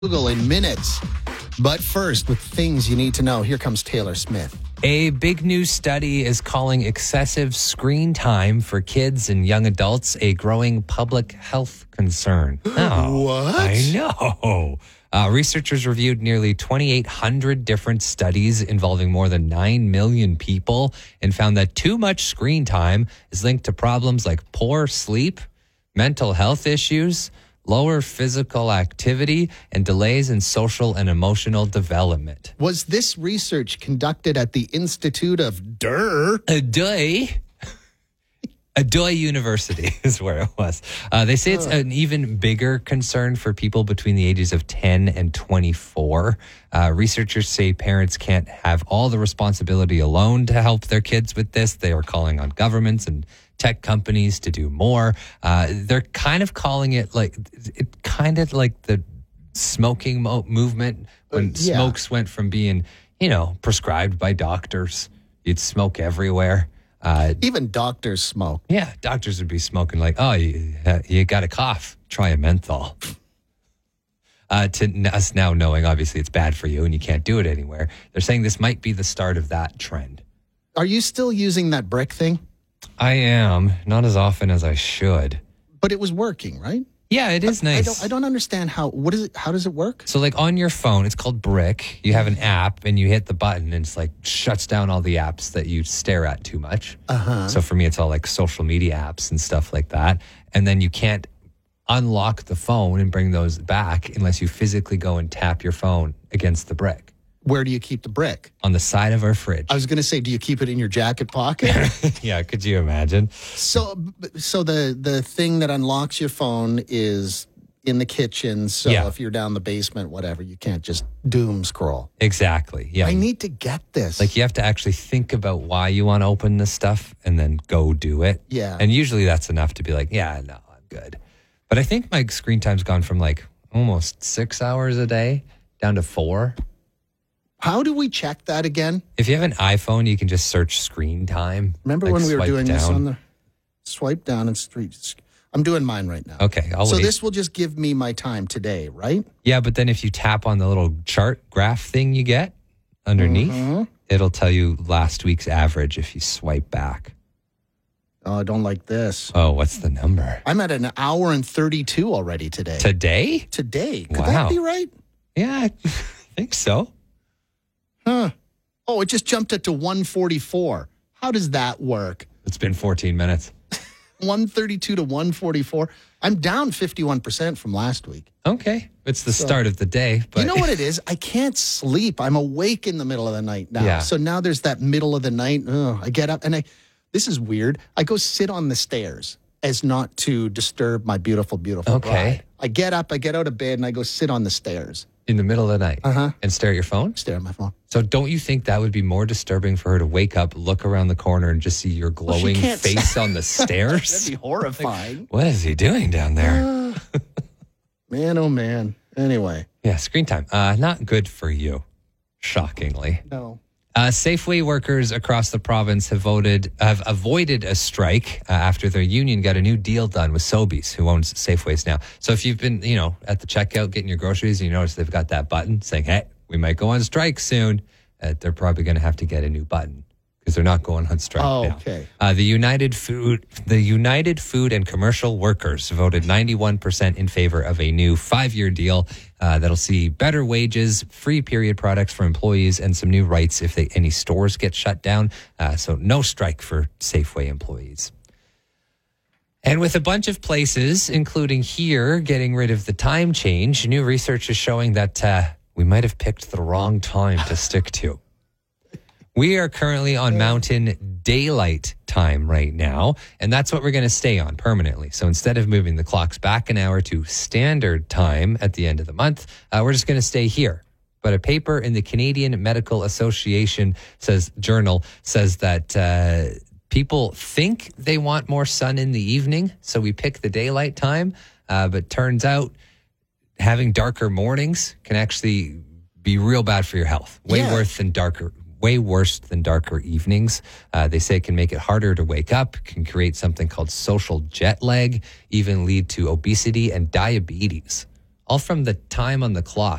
Google in minutes. But first, with things you need to know, here comes Taylor Smith. A big new study is calling excessive screen time for kids and young adults a growing public health concern. Oh, What? I know. Researchers reviewed nearly 2,800 different studies involving more than 9 million people and found that too much screen time is linked to problems like poor sleep, mental health issues, lower physical activity, and delays in social and emotional development. Was this research conducted at the Institute of Adoy University is where it was. They say it's an even bigger concern for people between the ages of 10 and 24. Researchers say parents can't have all the responsibility alone to help their kids with this. They are calling on governments and tech companies to do more. They're kind of calling it like the smoking movement when smokes went from being, prescribed by doctors. You'd smoke everywhere. Even doctors smoke. Yeah, doctors would be smoking like, oh, you got a cough, try a menthol. To us now knowing, obviously, it's bad for you and you can't do it anywhere. They're saying this might be the start of that trend. Are you still using that brick thing? I am, not as often as I should. But it was working, right? Yeah, it is nice. I don't understand how does it work? So like on your phone, it's called Brick. You have an app and you hit the button and it's like shuts down all the apps that you stare at too much. So for me, it's all like social media apps and stuff like that. And then you can't unlock the phone and bring those back unless you physically go and tap your phone against the brick. Where do you keep the brick? On the side of our fridge. I was going to say, do you keep it in your jacket pocket? Yeah, could you imagine? So the thing that unlocks your phone is in the kitchen. So if you're down the basement, whatever, you can't just doom scroll. Exactly. Yeah. I need to get this. Like you have to actually think about why you want to open this stuff and then go do it. Yeah. And usually that's enough to be like, yeah, no, I'm good. But I think my screen time's gone from like almost 6 hours a day down to 4. How do we check that again? If you have an iPhone, you can just search screen time. Remember like when we were doing this down. on the swipe down and street? I'm doing mine right now. Okay, I'll So wait. this will just give me my time today, right? Yeah, but then if you tap on the little chart graph thing you get underneath, it'll tell you last week's average if you swipe back. Oh, I don't like this. Oh, what's the number? I'm at an hour and 32 already today. Today? Today. Could Wow. that be right? Yeah, I think so. Huh. Oh, it just jumped it to 144. How does that work? It's been 14 minutes. 132 to 144. I'm down 51% from last week. Okay. It's the start of the day. But You know what it is? I can't sleep. I'm awake in the middle of the night now. Yeah. So now there's that middle of the night. I get up and this is weird. I go sit on the stairs as not to disturb my beautiful, beautiful bride. I get up, I get out of bed, and I go sit on the stairs. In the middle of the night and stare at your phone? Stare at my phone. So don't you think that would be more disturbing for her to wake up, look around the corner, and just see your glowing can't face on the stairs? That'd be horrifying. What is he doing down there? Man, oh man. Anyway. Yeah, screen time. Not good for you, shockingly. No. Safeway workers across the province have avoided a strike after their union got a new deal done with Sobeys, who owns Safeways now. So if you've been, at the checkout getting your groceries and you notice they've got that button saying, hey, we might go on strike soon, they're probably going to have to get a new button because they're not going on strike now. Okay. The United Food and Commercial Workers voted 91% in favor of a new 5-year deal that'll see better wages, free period products for employees, and some new rights if any stores get shut down. So no strike for Safeway employees. And with a bunch of places, including here, getting rid of the time change, new research is showing that we might have picked the wrong time to stick to. We are currently on Mountain Daylight Time right now, and that's what we're going to stay on permanently. So instead of moving the clocks back an hour to Standard Time at the end of the month, we're just going to stay here. But a paper in the Canadian Medical Association journal says that people think they want more sun in the evening, so we pick the daylight time, but turns out having darker mornings can actually be real bad for your health. Way worse than darker evenings. They say it can make it harder to wake up, can create something called social jet lag, even lead to obesity and diabetes. all from the time on the clock.